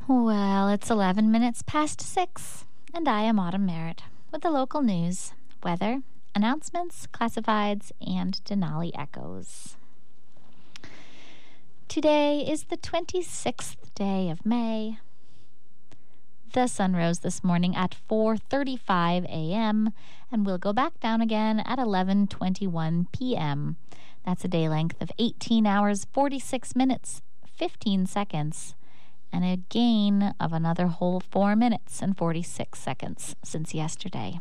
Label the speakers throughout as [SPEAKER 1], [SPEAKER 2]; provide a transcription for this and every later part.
[SPEAKER 1] Well, it's 11 minutes past 6, and I am Autumn Merritt with the local news, weather, announcements, classifieds, and Denali echoes. Today is the 26th day of May. The sun rose this morning at 4:35 a.m. and will go back down again at 11:21 p.m. That's a day length of 18 hours, 46 minutes, 15 seconds, and a gain of another whole 4 minutes and 46 seconds since yesterday.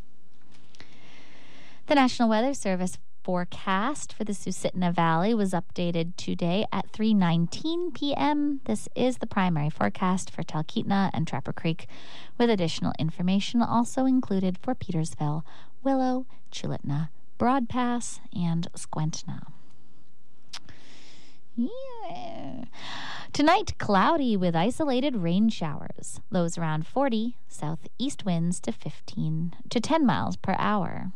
[SPEAKER 1] The National Weather Service forecast for the Susitna Valley was updated today at 3:19 p.m. This is the primary forecast for Talkeetna and Trapper Creek, with additional information also included for Petersville, Willow, Chulitna, Broad Pass, and Squentna. Yeah. Tonight, cloudy with isolated rain showers. Lows around 40, southeast winds to 15 to 10 miles per hour.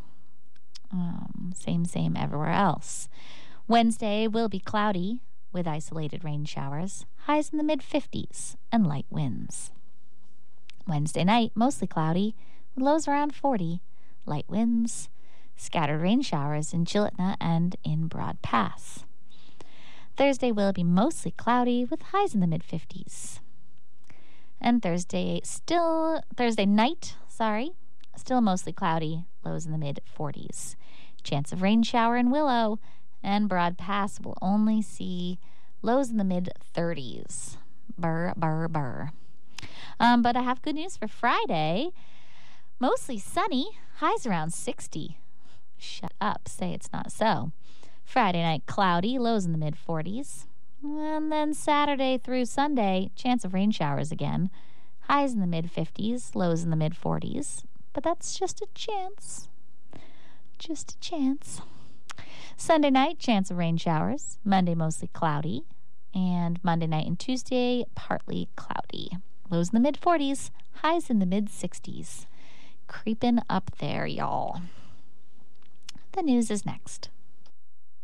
[SPEAKER 1] Same everywhere else. Wednesday will be cloudy with isolated rain showers, highs in the mid-50s and light winds. Wednesday night, mostly cloudy with lows around 40, light winds, scattered rain showers in Chulitna and in Broad Pass. Thursday will be mostly cloudy with highs in the mid-50s. And Thursday night, still mostly cloudy, lows in the mid-40s. Chance of rain shower in Willow, and Broad Pass will only see lows in the mid-30s. Burr. But I have good news for Friday. Mostly sunny, highs around 60. Shut up, say it's not so. Friday night, cloudy, lows in the mid-40s. And then Saturday through Sunday, chance of rain showers again. Highs in the mid-50s, lows in the mid-40s. But that's just a chance. Just a chance. Sunday night, chance of rain showers. Monday, mostly cloudy. And Monday night and Tuesday, partly cloudy. Lows in the mid-40s, highs in the mid-60s. Creeping up there, y'all. The news is next.